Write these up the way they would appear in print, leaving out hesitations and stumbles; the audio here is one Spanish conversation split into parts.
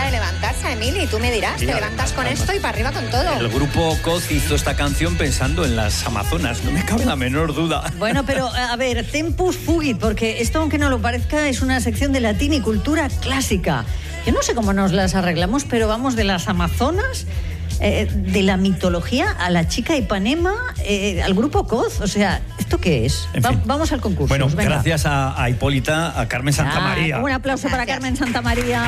de levantarse, Emili, tú me dirás, te levantas con esto y para arriba con todo. El grupo Coz hizo esta canción pensando en las Amazonas, no me cabe la menor duda. Bueno, pero a ver, tempus fugit, porque esto, aunque no lo parezca, es una sección de latín y cultura clásica. Yo no sé cómo nos las arreglamos, pero vamos de las Amazonas, de la mitología a la chica Ipanema, al grupo Coz. O sea, ¿esto qué es? En fin. Vamos al concurso. Bueno, venga. gracias a Hipólita, a Carmen Santamaría. Un aplauso para Carmen Santamaría.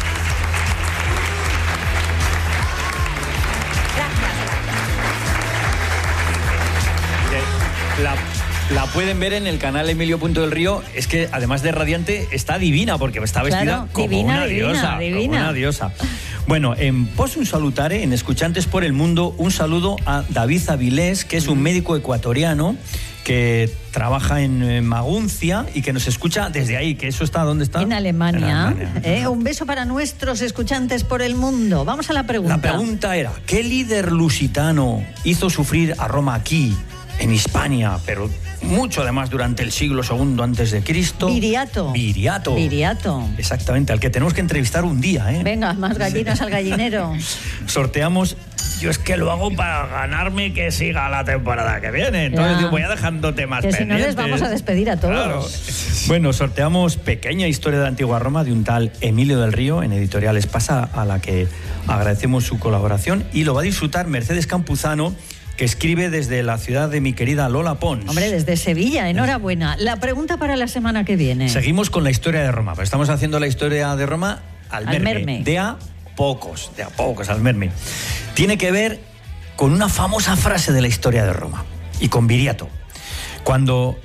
La pueden ver en el canal Emilio Punto del Río. Es que además de radiante está divina, porque está vestida Claro, como divina, una diosa. divina. Como una diosa. Bueno, en Posum Salutare, en Escuchantes por el Mundo, un saludo a David Avilés, que es un médico ecuatoriano que trabaja en Maguncia y que nos escucha desde ahí, que eso está, ¿dónde está? En Alemania. En Alemania. Un beso para nuestros escuchantes por el mundo. Vamos a la pregunta. La pregunta era, ¿qué líder lusitano hizo sufrir a Roma aquí, en Hispania, pero mucho además durante el siglo II antes de Cristo? Viriato. Viriato. Exactamente, al que tenemos que entrevistar un día, ¿eh? Venga, más gallinas al gallinero. Sorteamos. Yo es que lo hago para ganarme que siga la temporada que viene. Entonces digo, voy a dejándote más pendientes. Que si no les vamos a despedir a todos. Claro. Bueno, sorteamos Pequeña historia de la antigua Roma de un tal Emilio del Río en Editorial Espasa, a la que agradecemos su colaboración, y lo va a disfrutar Mercedes Campuzano, que escribe desde la ciudad de mi querida Lola Pons. Hombre, desde Sevilla, enhorabuena. La pregunta para la semana que viene. Seguimos con la historia de Roma, pero estamos haciendo la historia de Roma al merme. De a pocos al merme. Tiene que ver con una famosa frase de la historia de Roma y con Viriato. Cuando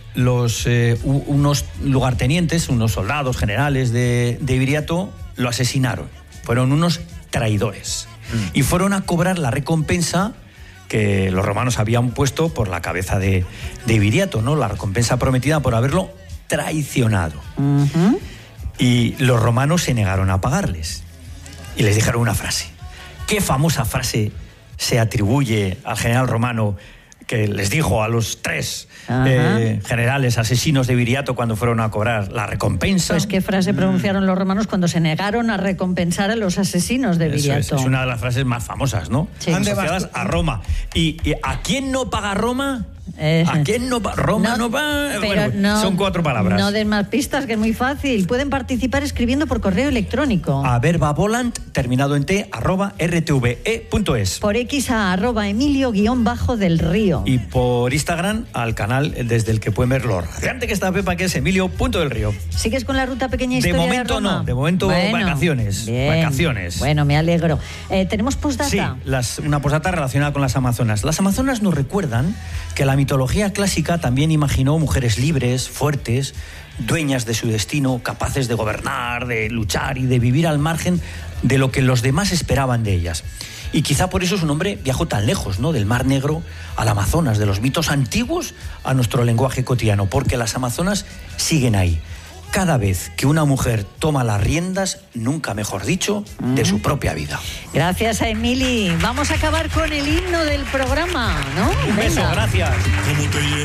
unos lugartenientes, unos soldados generales de Viriato lo asesinaron. Fueron unos traidores y fueron a cobrar la recompensa que los romanos habían puesto por la cabeza de Viriato, ¿no? La recompensa prometida por haberlo traicionado. Uh-huh. Y los romanos se negaron a pagarles. Y les dijeron una frase. ¿Qué famosa frase se atribuye al general romano que les dijo a los 3 generales asesinos de Viriato cuando fueron a cobrar la recompensa? Pues qué frase pronunciaron los romanos cuando se negaron a recompensar a los asesinos de Viriato. Es una de las frases más famosas, ¿no? Sí. Asociadas a Roma. ¿Y a quién no paga Roma? ¿A quién no paga? Roma no paga. Bueno, no, son 4 palabras. No den más pistas, que es muy fácil. Pueden participar escribiendo por correo electrónico. A verbavolant, terminado en t, @rtve.es. Por X a @Emilio_del Río. Y por Instagram al canal desde el que pueden ver lo radiante que está Pepa, que es Emilio.delrío. ¿Sigues con la ruta Pequeña Historia de momento de Roma? No, de momento vacaciones. Bien. Vacaciones. Bueno, me alegro. ¿Tenemos postdata? Sí, una postdata relacionada con las Amazonas. Las Amazonas nos recuerdan que la mitología clásica también imaginó mujeres libres, fuertes, dueñas de su destino, capaces de gobernar, de luchar y de vivir al margen de lo que los demás esperaban de ellas. Y quizá por eso su nombre viajó tan lejos, ¿no? Del Mar Negro al Amazonas, de los mitos antiguos a nuestro lenguaje cotidiano, porque las Amazonas siguen ahí. Cada vez que una mujer toma las riendas, nunca mejor dicho, de su propia vida. Gracias a Emili. Vamos a acabar con el himno del programa, ¿no? Un beso, gracias.